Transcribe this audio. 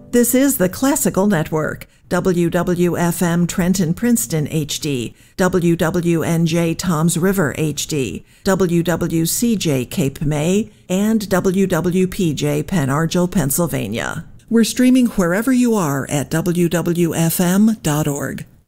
This is the Classical Network, WWFM Trenton Princeton HD, WWNJ Toms River HD, WWCJ Cape May, and WWPJ Pen Argyl, Pennsylvania. We're streaming wherever you are at WWFM.org.